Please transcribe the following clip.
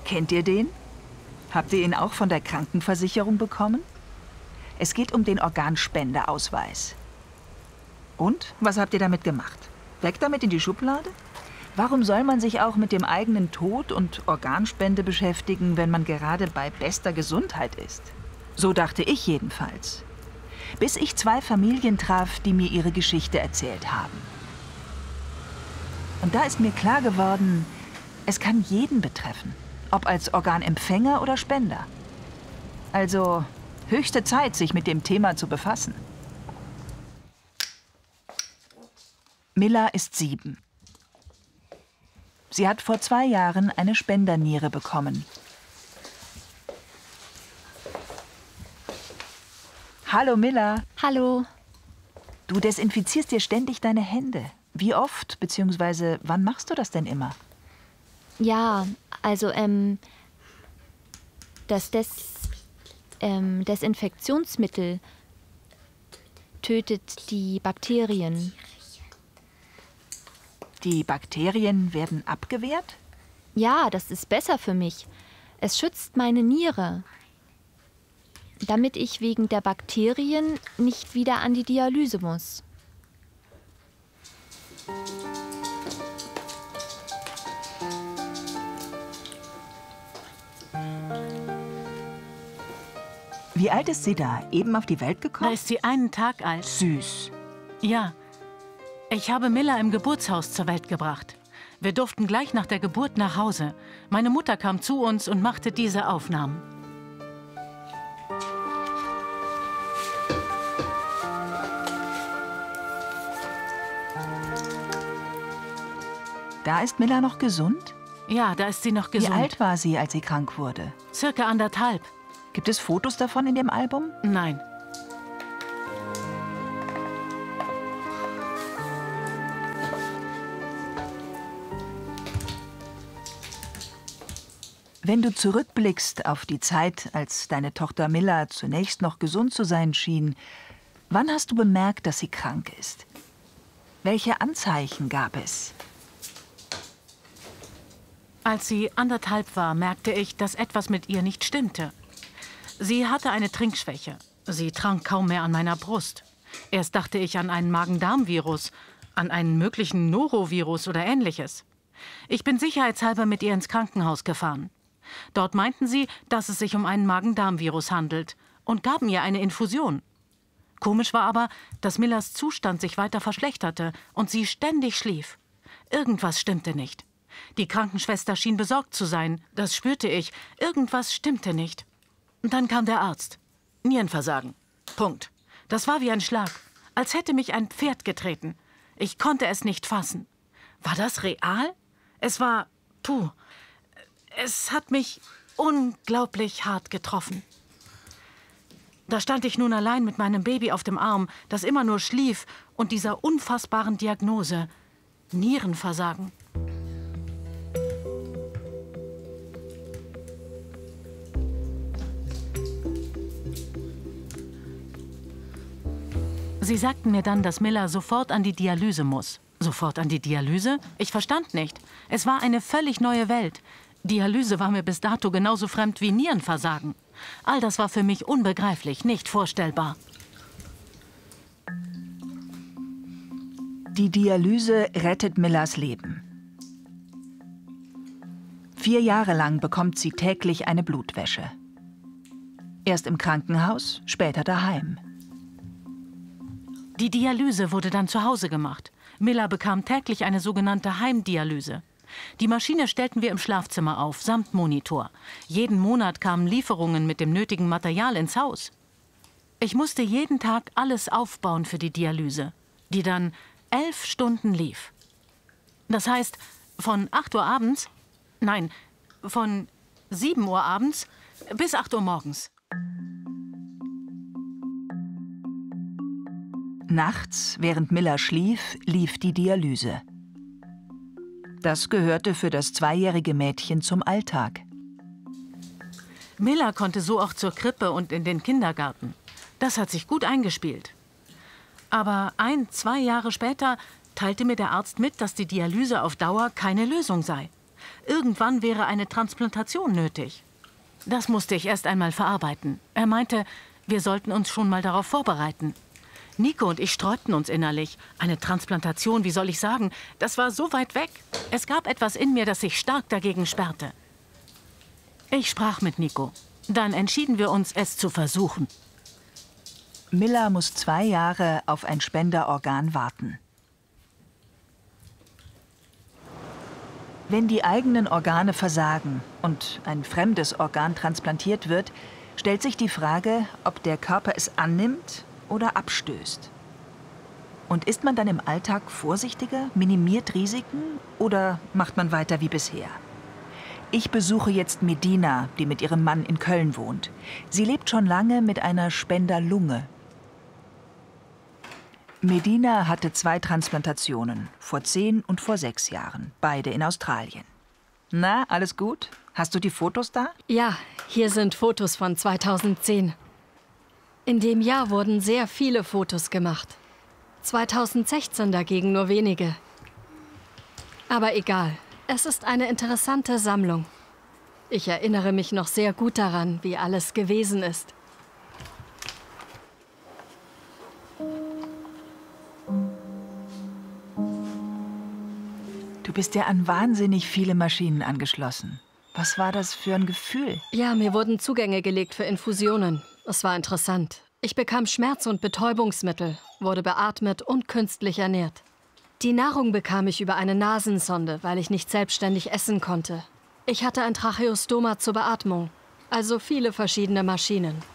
Kennt ihr den? Habt ihr ihn auch von der Krankenversicherung bekommen? Es geht um den Organspendeausweis. Und? Was habt ihr damit gemacht? Weg damit in die Schublade? Warum soll man sich auch mit dem eigenen Tod und Organspende beschäftigen, wenn man gerade bei bester Gesundheit ist? So dachte ich jedenfalls. Bis ich 2 Familien traf, die mir ihre Geschichte erzählt haben. Und da ist mir klar geworden, es kann jeden betreffen. Ob als Organempfänger oder Spender. Also höchste Zeit, sich mit dem Thema zu befassen. Milla ist 7. Sie hat vor 2 Jahren eine Spenderniere bekommen. Hallo Milla. Hallo. Du desinfizierst dir ständig deine Hände. Wie oft, beziehungsweise wann machst du das denn immer? Ja, also das Desinfektionsmittel tötet die Bakterien. Die Bakterien werden abgewehrt? Ja, das ist besser für mich. Es schützt meine Niere, damit ich wegen der Bakterien nicht wieder an die Dialyse muss. Wie alt ist sie da? Eben auf die Welt gekommen? Da ist sie einen Tag alt. Süß. Ja. Ich habe Milla im Geburtshaus zur Welt gebracht. Wir durften gleich nach der Geburt nach Hause. Meine Mutter kam zu uns und machte diese Aufnahmen. Da ist Milla noch gesund? Ja, da ist sie noch gesund. Wie alt war sie, als sie krank wurde? Circa 1,5. Gibt es Fotos davon in dem Album? Nein. Wenn du zurückblickst auf die Zeit, als deine Tochter Milla zunächst noch gesund zu sein schien, wann hast du bemerkt, dass sie krank ist? Welche Anzeichen gab es? Als sie 1,5 war, merkte ich, dass etwas mit ihr nicht stimmte. Sie hatte eine Trinkschwäche. Sie trank kaum mehr an meiner Brust. Erst dachte ich an einen Magen-Darm-Virus, an einen möglichen Norovirus oder Ähnliches. Ich bin sicherheitshalber mit ihr ins Krankenhaus gefahren. Dort meinten sie, dass es sich um einen Magen-Darm-Virus handelt und gaben ihr eine Infusion. Komisch war aber, dass Millas Zustand sich weiter verschlechterte und sie ständig schlief. Irgendwas stimmte nicht. Die Krankenschwester schien besorgt zu sein, das spürte ich. Irgendwas stimmte nicht. Und dann kam der Arzt. Nierenversagen. Punkt. Das war wie ein Schlag, als hätte mich ein Pferd getreten. Ich konnte es nicht fassen. War das real? Es war, es hat mich unglaublich hart getroffen. Da stand ich nun allein mit meinem Baby auf dem Arm, das immer nur schlief, und dieser unfassbaren Diagnose: Nierenversagen. Sie sagten mir dann, dass Milla sofort an die Dialyse muss. Sofort an die Dialyse? Ich verstand nicht. Es war eine völlig neue Welt. Dialyse war mir bis dato genauso fremd wie Nierenversagen. All das war für mich unbegreiflich, nicht vorstellbar. Die Dialyse rettet Millas Leben. 4 Jahre lang bekommt sie täglich eine Blutwäsche. Erst im Krankenhaus, später daheim. Die Dialyse wurde dann zu Hause gemacht. Milla bekam täglich eine sogenannte Heimdialyse. Die Maschine stellten wir im Schlafzimmer auf, samt Monitor. Jeden Monat kamen Lieferungen mit dem nötigen Material ins Haus. Ich musste jeden Tag alles aufbauen für die Dialyse, die dann 11 Stunden lief. Das heißt, von 8 Uhr abends, nein, von 7 Uhr abends bis 8 Uhr morgens. Nachts, während Milla schlief, lief die Dialyse. Das gehörte für das 2-jährige Mädchen zum Alltag. Milla konnte so auch zur Krippe und in den Kindergarten. Das hat sich gut eingespielt. Aber 2 Jahre später teilte mir der Arzt mit, dass die Dialyse auf Dauer keine Lösung sei. irgendwann wäre eine Transplantation nötig. Das musste ich erst einmal verarbeiten. Er meinte, wir sollten uns schon mal darauf vorbereiten. Nico und ich sträubten uns innerlich. Eine Transplantation, wie soll ich sagen, das war so weit weg. Es gab etwas in mir, das sich stark dagegen sperrte. Ich sprach mit Nico. Dann entschieden wir uns, es zu versuchen. Milla muss 2 Jahre auf ein Spenderorgan warten. Wenn die eigenen Organe versagen und ein fremdes Organ transplantiert wird, stellt sich die Frage, ob der Körper es annimmt oder abstößt. Und ist man dann im Alltag vorsichtiger, minimiert Risiken oder macht man weiter wie bisher? Ich besuche jetzt Medina, die mit ihrem Mann in Köln wohnt. Sie lebt schon lange mit einer Spenderlunge. Medina hatte 2 Transplantationen, vor 10 und vor 6 Jahren, beide in Australien. Na, alles gut? Hast du die Fotos da? Ja, hier sind Fotos von 2010. In dem Jahr wurden sehr viele Fotos gemacht. 2016 dagegen nur wenige. Aber egal, es ist eine interessante Sammlung. Ich erinnere mich noch sehr gut daran, wie alles gewesen ist. Du bist ja an wahnsinnig viele Maschinen angeschlossen. Was war das für ein Gefühl? Ja, mir wurden Zugänge gelegt für Infusionen. Es war interessant. Ich bekam Schmerz- und Betäubungsmittel, wurde beatmet und künstlich ernährt. Die Nahrung bekam ich über eine Nasensonde, weil ich nicht selbstständig essen konnte. Ich hatte ein Tracheostoma zur Beatmung, also viele verschiedene Maschinen.